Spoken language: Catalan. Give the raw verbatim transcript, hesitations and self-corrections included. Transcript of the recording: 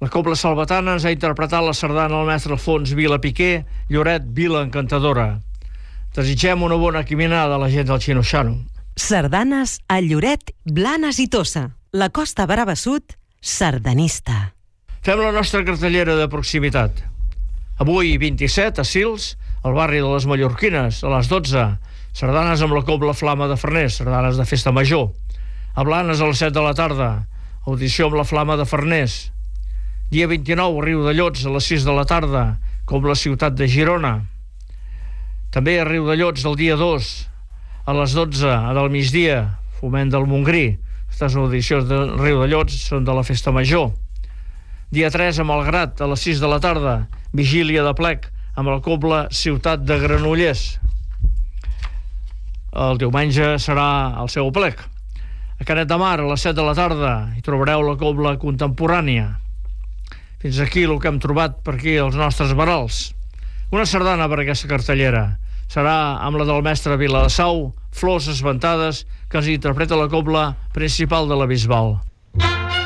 La Cobla Salvatana ens ha interpretat la sardana del mestre Alfons Vila Piquer, Lloret, Vila Encantadora. Desitgem una bona caminada a la gent del Xino-Xano. Sardanes a Lloret, Blanes i Tossa. La Costa Brava Sud, sardanista. Fem la nostra cartellera de proximitat. Avui, vint-i-set, a Sils, al barri de les Mallorquines, a les dotze, sardanes amb la Cobla Flama de Farners, sardanes de festa major. A Blanes, a les set de la tarda, audició amb la Flama de Farners. Dia vint-i-nou, a Riudellots, a les sis de la tarda, com la ciutat de Girona. També a Riudellots, el dia dos, a les dotze del migdia, Foment del Montgrí. Aquestes audicions de Riudellots són de la festa major. Dia tres, a Malgrat, a les sis de la tarda, vigília de plec, amb la Cobla Ciutat de Granollers. El diumenge serà el seu plec. A Canet de Mar, a les set de la tarda, hi trobareu la Cobla Contemporània. Fins aquí el que hem trobat per aquí als nostres barals. Una sardana per aquesta cartellera. Serà amb la del mestre Viladasau, Flors Esventades, que ens interpreta la Cobla Principal de la Bisbal.